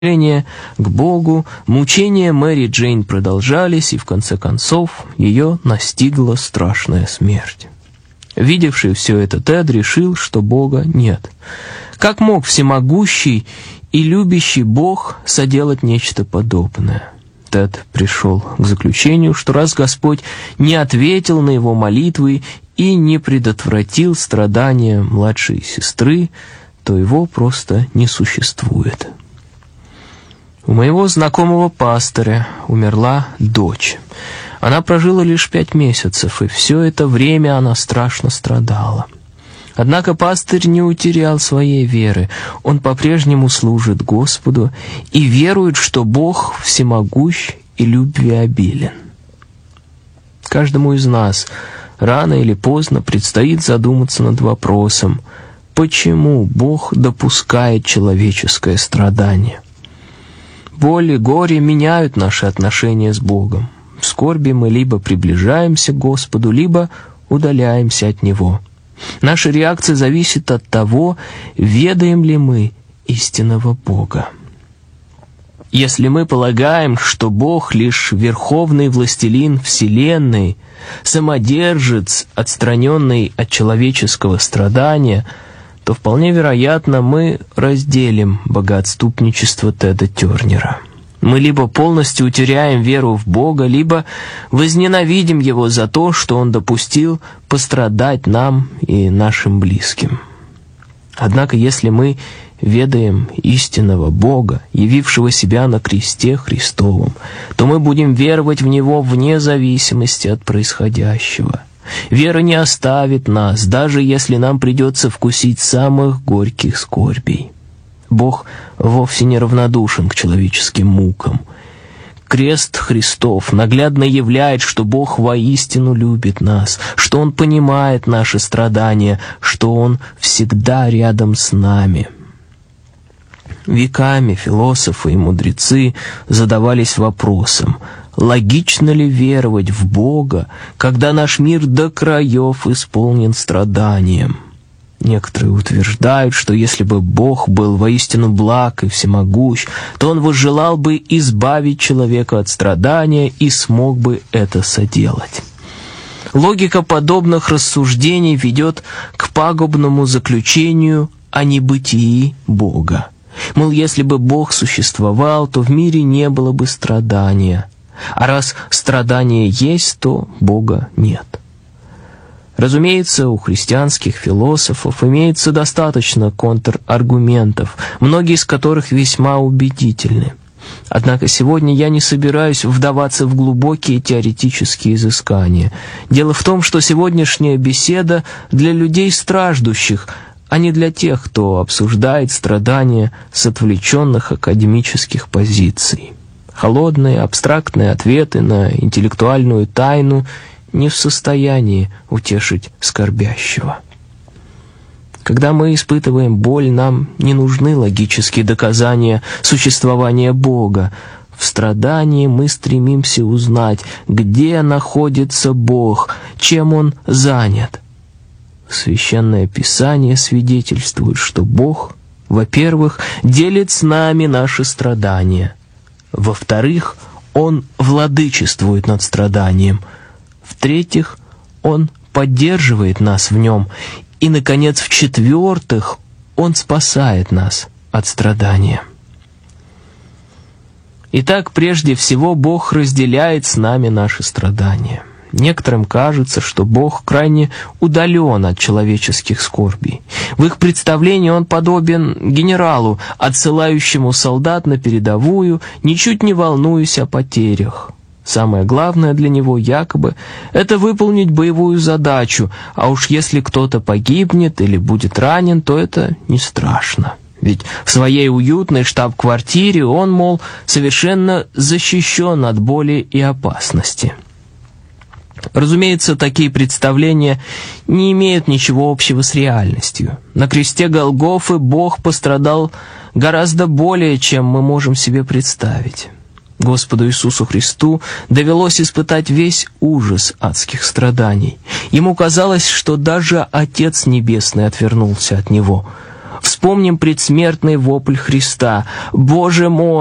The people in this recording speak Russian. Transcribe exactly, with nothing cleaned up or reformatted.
к Богу, мучения Мэри Джейн продолжались, и в конце концов ее настигла страшная смерть. Видевший все это Тед решил, что Бога нет. Как мог всемогущий и любящий Бог соделать нечто подобное? Тед пришел к заключению, что раз Господь не ответил на его молитвы и не предотвратил страдания младшей сестры, то его просто не существует. У моего знакомого пастыря умерла дочь. Она прожила лишь пять месяцев, и все это время она страшно страдала. Однако пастырь не утерял своей веры. Он по-прежнему служит Господу и верует, что Бог всемогущ и любвеобилен. Каждому из нас рано или поздно предстоит задуматься над вопросом, почему Бог допускает человеческое страдание. Боль и горе меняют наши отношения с Богом. В скорби мы либо приближаемся к Господу, либо удаляемся от Него. Наша реакция зависит от того, ведаем ли мы истинного Бога. Если мы полагаем, что Бог лишь верховный властелин вселенной, самодержец, отстраненный от человеческого страдания, то вполне вероятно мы разделим богоотступничество Теда Тернера. Мы либо полностью утеряем веру в Бога, либо возненавидим Его за то, что Он допустил пострадать нам и нашим близким. Однако, если мы ведаем истинного Бога, явившего себя на кресте Христовом, то мы будем веровать в Него вне зависимости от происходящего. Вера не оставит нас, даже если нам придется вкусить самых горьких скорбей. Бог вовсе не равнодушен к человеческим мукам. Крест Христов наглядно являет, что Бог воистину любит нас, что Он понимает наши страдания, что Он всегда рядом с нами. Веками философы и мудрецы задавались вопросом, логично ли веровать в Бога, когда наш мир до краев исполнен страданием? Некоторые утверждают, что если бы Бог был воистину благ и всемогущ, то Он возжелал бы избавить человека от страдания и смог бы это соделать. Логика подобных рассуждений ведет к пагубному заключению о небытии Бога. Мол, если бы Бог существовал, то в мире не было бы страдания. А раз страдание есть, то Бога нет. Разумеется, у христианских философов имеется достаточно контраргументов, многие из которых весьма убедительны. Однако сегодня я не собираюсь вдаваться в глубокие теоретические изыскания. Дело в том, что сегодняшняя беседа для людей страждущих, а не для тех, кто обсуждает страдания с отвлеченных академических позиций. Холодные, абстрактные ответы на интеллектуальную тайну не в состоянии утешить скорбящего. Когда мы испытываем боль, нам не нужны логические доказания существования Бога. В страдании мы стремимся узнать, где находится Бог, чем Он занят. Священное Писание свидетельствует, что Бог, во-первых, делит с нами наши страдания, во-вторых, Он владычествует над страданием, в-третьих, Он поддерживает нас в нем, и, наконец, в-четвертых, Он спасает нас от страдания. Итак, прежде всего, Бог разделяет с нами наши страдания. Некоторым кажется, что Бог крайне удален от человеческих скорбей. В их представлении Он подобен генералу, отсылающему солдат на передовую, ничуть не волнуясь о потерях. Самое главное для него, якобы, это выполнить боевую задачу, а уж если кто-то погибнет или будет ранен, то это не страшно. Ведь в своей уютной штаб-квартире он, мол, совершенно защищен от боли и опасности. Разумеется, такие представления не имеют ничего общего с реальностью. На кресте Голгофы Бог пострадал гораздо более, чем мы можем себе представить. Господу Иисусу Христу довелось испытать весь ужас адских страданий. Ему казалось, что даже Отец Небесный отвернулся от Него. Вспомним предсмертный вопль Христа: «Боже мой,